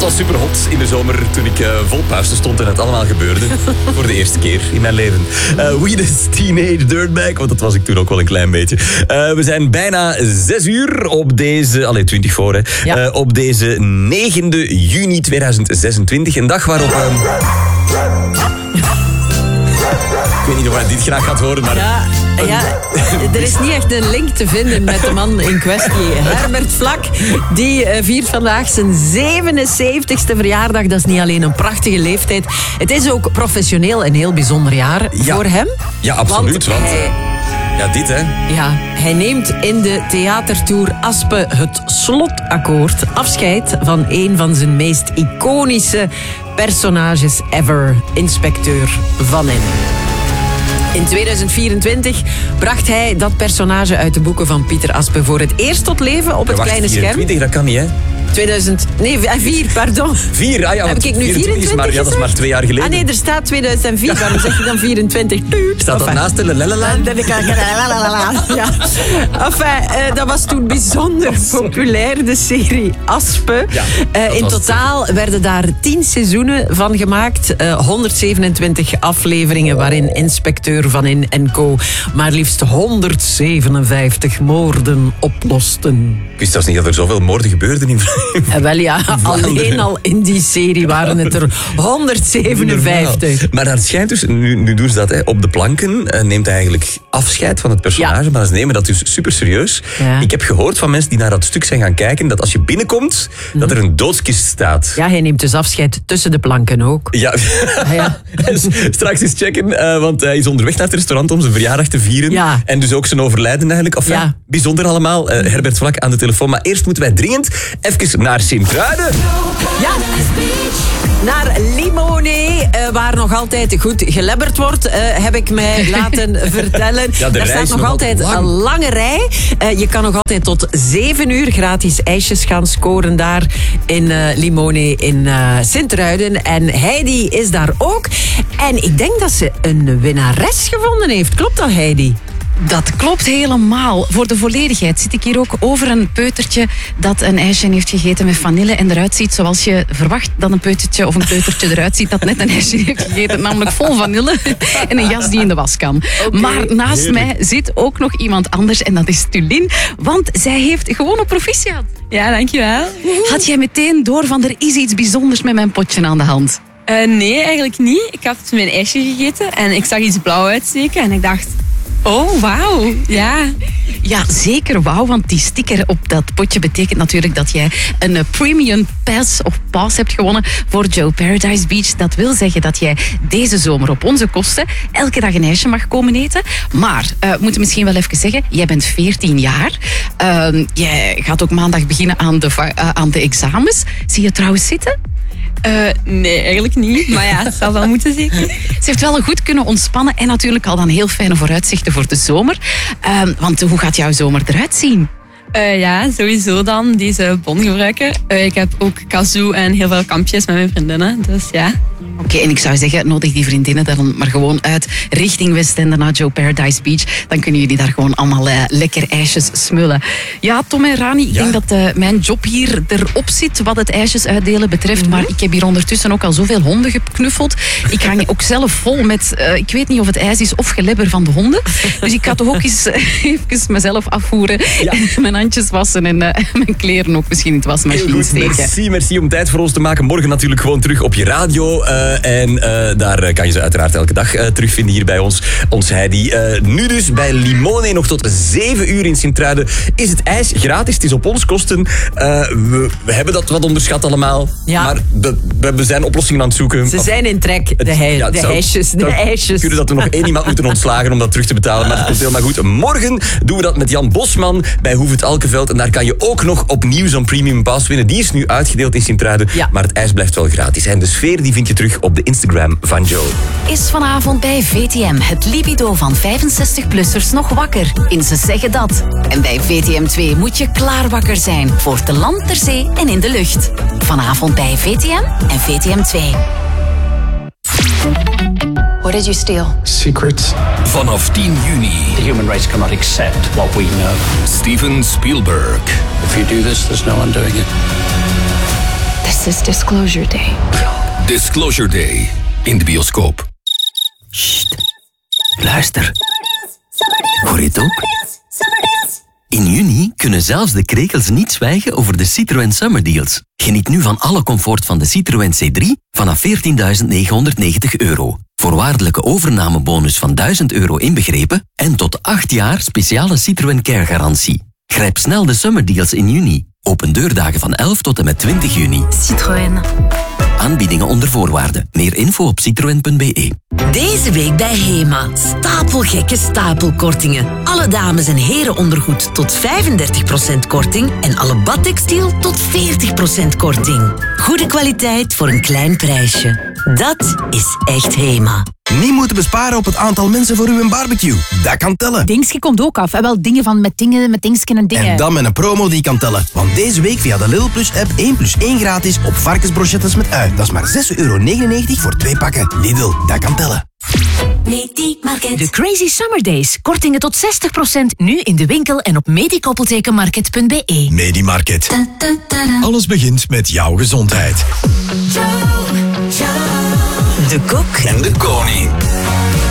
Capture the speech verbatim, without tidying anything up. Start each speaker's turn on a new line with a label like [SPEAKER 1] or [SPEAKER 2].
[SPEAKER 1] was super hot in de zomer toen ik uh, vol puisten stond en het allemaal gebeurde. Voor de eerste keer in mijn leven. Uh, Wheatus Teenage Dirtbag, want dat was ik toen ook wel een klein beetje. Uh, we zijn bijna zes uur op deze... Allee, twintig voor, hè. Ja. Uh, op deze negende juni tweeduizend zesentwintig. Een dag waarop... Um... Ik weet niet of hij dit graag gaat horen, maar...
[SPEAKER 2] Ja, ja, er is niet echt een link te vinden met de man in kwestie. Herbert Vlak, die viert vandaag zijn zevenenzeventigste verjaardag. Dat is niet alleen een prachtige leeftijd. Het is ook professioneel een heel bijzonder jaar ja. voor hem.
[SPEAKER 1] Ja, absoluut. Want, want hij, ja, dit hè.
[SPEAKER 2] Ja, hij neemt in de theatertour Aspe het slotakkoord afscheid van een van zijn meest iconische personages ever. Inspecteur Van In. In tweeduizend vierentwintig bracht hij dat personage uit de boeken van Pieter Aspe voor het eerst tot leven op het
[SPEAKER 1] wacht,
[SPEAKER 2] kleine
[SPEAKER 1] vierentwintig,
[SPEAKER 2] scherm.
[SPEAKER 1] Dat kan niet, hè?
[SPEAKER 2] tweeduizend, nee, vier, pardon.
[SPEAKER 1] Vier, ah ja.
[SPEAKER 2] Heb ik nu vierentwintig
[SPEAKER 1] maar, ja, dat is maar twee jaar geleden.
[SPEAKER 2] Ah nee, er staat tweeduizend vier, waarom zeg je dan vierentwintig?
[SPEAKER 1] Staat dat naast de lalalala?
[SPEAKER 2] Ja. Enfin, uh, dat was toen bijzonder populair, de serie Aspe. Ja, uh, in totaal het. werden daar tien seizoenen van gemaakt. Uh, honderdzevenentwintig afleveringen waarin Inspecteur Van In en Co. maar liefst honderdzevenenvijftig moorden oplosten.
[SPEAKER 1] Ik wist zelfs niet dat er zoveel moorden gebeurden in
[SPEAKER 2] Uh, wel ja, alleen al in die serie waren het er honderdzevenenvijftig.
[SPEAKER 1] Maar dat schijnt dus, nu, nu doen ze dat hè, op de planken, uh, neemt hij eigenlijk afscheid van het personage, ja. maar ze nemen dat dus super serieus. Ja. Ik heb gehoord van mensen die naar dat stuk zijn gaan kijken, dat als je binnenkomt, mm. dat er een doodskist staat.
[SPEAKER 2] Ja, hij neemt dus afscheid tussen de planken ook.
[SPEAKER 1] Ja, ah, ja. Straks eens checken, uh, want hij is onderweg naar het restaurant om zijn verjaardag te vieren. Ja. En dus ook zijn overlijden eigenlijk. Of, ja. Ja, bijzonder allemaal. Uh, Herbert Vlak aan de telefoon. Maar eerst moeten wij dringend even naar Sint-Truiden.
[SPEAKER 2] Ja, naar Limone, uh, waar nog altijd goed gelebberd wordt, uh, heb ik mij laten vertellen. Ja, Daar staat nog, nog altijd lang. een lange rij. Uh, je kan nog altijd tot zeven uur gratis ijsjes gaan scoren daar in uh, Limone in uh, Sint-Truiden. En Heidi is daar ook. En ik denk dat ze een winnares gevonden heeft. Klopt dat, Heidi?
[SPEAKER 3] Dat klopt helemaal. Voor de volledigheid zit ik hier ook over een peutertje dat een ijsje heeft gegeten met vanille en eruit ziet zoals je verwacht dat een peutertje of een peutertje eruit ziet dat net een ijsje heeft gegeten, namelijk vol vanille en een jas die in de was kan. Okay, maar naast heerlijk. mij zit ook nog iemand anders en dat is Tulin, want zij heeft gewoon een proficiat.
[SPEAKER 4] Ja, dankjewel.
[SPEAKER 3] Had jij meteen door van er is iets bijzonders met mijn potje aan de hand?
[SPEAKER 4] Uh, nee, eigenlijk niet. Ik had mijn ijsje gegeten en ik zag iets blauw uitsteken en ik dacht... Oh, wauw. Ja.
[SPEAKER 3] Ja, zeker wauw, want die sticker op dat potje betekent natuurlijk dat jij een premium pass of pass hebt gewonnen voor Joe Paradise Beach. Dat wil zeggen dat jij deze zomer op onze kosten elke dag een ijsje mag komen eten. Maar, uh, we moeten misschien wel even zeggen, jij bent veertien jaar. Uh, jij gaat ook maandag beginnen aan de, uh, aan de examens. Zie je trouwens zitten?
[SPEAKER 4] Uh, nee, eigenlijk niet. Maar ja, het zal wel moeten zeker.
[SPEAKER 3] Ze heeft wel goed kunnen ontspannen en natuurlijk al dan heel fijne vooruitzichten voor de zomer. Uh, want hoe gaat jouw zomer eruit zien?
[SPEAKER 4] Uh, ja, sowieso dan deze bon gebruiken. Uh, ik heb ook kazoo en heel veel kampjes met mijn vriendinnen. Dus ja.
[SPEAKER 3] Oké, okay, en ik zou zeggen, nodig die vriendinnen dan maar gewoon uit richting Westende naar Joe Paradise Beach. Dan kunnen jullie daar gewoon allemaal uh, lekker ijsjes smullen. Ja, Tom en Rani, ik ja. denk dat uh, mijn job hier erop zit wat het ijsjes uitdelen betreft. Mm-hmm. Maar ik heb hier ondertussen ook al zoveel honden geknuffeld. Ik hang ook zelf vol met, uh, ik weet niet of het ijs is of gelebber van de honden. Dus ik ga toch ook eens uh, even mezelf afvoeren. Ja. Mijn handjes wassen en uh, mijn kleren ook misschien in het wasmachine steken.
[SPEAKER 1] Merci, merci om tijd voor ons te maken. Morgen natuurlijk gewoon terug op je radio. Uh, en uh, daar kan je ze uiteraard elke dag uh, terugvinden hier bij ons. Ons Heidi. Uh, nu dus bij Limone nog tot zeven uur in Sint-Truiden is het ijs gratis. Het is op ons kosten. Uh, we, we hebben dat wat onderschat allemaal. Ja. Maar de, we zijn oplossingen aan het zoeken.
[SPEAKER 2] Ze zijn in trek, de, hei, ja, de ijsjes. De ijsjes.
[SPEAKER 1] Kunnen dat we nog één iemand moeten ontslagen om dat terug te betalen. Maar dat komt helemaal goed. Morgen doen we dat met Jan Bosman bij Hoef het Alkenveld. En daar kan je ook nog opnieuw zo'n premium pass winnen. Die is nu uitgedeeld in Sint-Truiden. Ja. Maar het ijs blijft wel gratis. En de sfeer die vind je terug op de Instagram van Joe.
[SPEAKER 5] Is vanavond bij V T M het libido van vijfenzestig-plussers nog wakker? In Ze Zeggen Dat. En bij V T M twee moet je klaar wakker zijn. Voor te land, ter zee en in de lucht. Vanavond bij V T M en V T M twee.
[SPEAKER 6] What did you steal?
[SPEAKER 7] Secrets.
[SPEAKER 8] Vanaf tien juni.
[SPEAKER 7] The human race cannot accept what we know.
[SPEAKER 8] Steven Spielberg.
[SPEAKER 7] If you do this, there's no undoing it.
[SPEAKER 6] This This is Disclosure Day.
[SPEAKER 8] Disclosure Day. In de bioscoop.
[SPEAKER 9] Sst. Luister. Hoor je het ook? In juni kunnen zelfs de krekels niet zwijgen over de Citroën Summer Deals. Geniet nu van alle comfort van de Citroën C drie vanaf veertienduizend negenhonderdnegentig euro. Voorwaardelijke overnamebonus van duizend euro inbegrepen en tot acht jaar speciale Citroën Care garantie. Grijp snel de Summer Deals in juni. Open deurdagen van elf tot en met twintig juni.
[SPEAKER 5] Citroën.
[SPEAKER 9] Aanbiedingen onder voorwaarden. Meer info op citroen punt b e.
[SPEAKER 10] Deze week bij Hema. Stapelgekke stapelkortingen. Alle dames- en herenondergoed tot vijfendertig procent korting en alle badtextiel tot veertig procent korting. Goede kwaliteit voor een klein prijsje. Dat is echt Hema.
[SPEAKER 11] Niet moeten besparen op het aantal mensen voor uw barbecue. Dat kan tellen.
[SPEAKER 12] Dingske komt ook af. En wel dingen van met dingen, met dingsken en dingen.
[SPEAKER 11] En dan met een promo die kan tellen. Want deze week via de Lidl Plus app één plus één gratis op varkensbrochettes met ui. Dat is maar zes euro negenennegentig voor twee pakken. Lidl, dat kan tellen.
[SPEAKER 13] De Crazy Summer Days. Kortingen tot zestig procent nu in de winkel en op medikoppeltekenmarket punt b e.
[SPEAKER 14] Medimarket. Alles begint met jouw gezondheid.
[SPEAKER 10] De kok
[SPEAKER 14] en de koning.